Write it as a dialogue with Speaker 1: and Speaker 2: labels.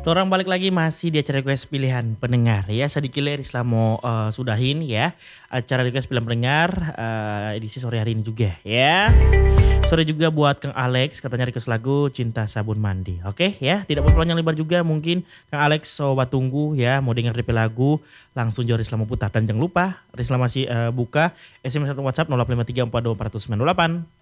Speaker 1: Torang balik lagi masih di acara request pilihan pendengar ya. Sedikit Risla mau sudahin ya acara request pilihan pendengar edisi sore hari ini juga ya. Sore juga buat Kang Alex katanya request lagu Cinta Sabun Mandi. Oke ya, tidak perlu panjang lebar juga mungkin Kang Alex sobat tunggu ya mau denger DP lagu langsung jauh Risla mau putar dan jangan lupa Risla masih buka SMS atau WhatsApp 085342 498